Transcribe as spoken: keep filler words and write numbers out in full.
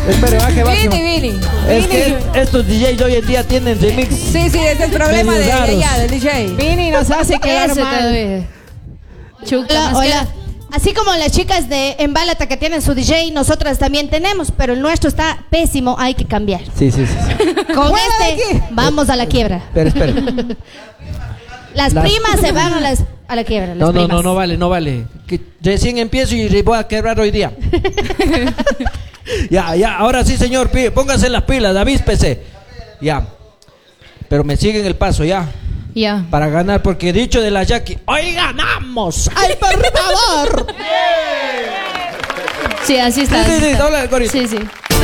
Espere, baje, baje. Vini, Vini. Es que Vini. estos D Js hoy en día tienen remix. Sí, sí, ese es el problema de, Medios de raros. allá, del D J. Vini nos hace quedar Ese mal. todavía. Chuca, Hola, más que hola. la- Así como las chicas de Embálata que tienen su D J, nosotras también tenemos, pero el nuestro está pésimo, hay que cambiar. Sí, sí, sí. sí. Con ¡Fuera de este aquí! vamos a la quiebra. Espera, espera. Las, Las- primas se van a, las, a la quiebra. Las No, no, primas. no, no vale, no vale. Que recién empiezo y voy a quebrar hoy día. Ya, ya, ahora sí, señor, pi- póngase las pilas, avíspese. Ya. Pero me siguen el paso, ya. Ya. Para ganar, porque dicho de la Jackie, ¡hoy ganamos! ¡Ay, por favor! Sí, así está. Sí, sí, así sí, está. dobla el gorrito. Sí, sí.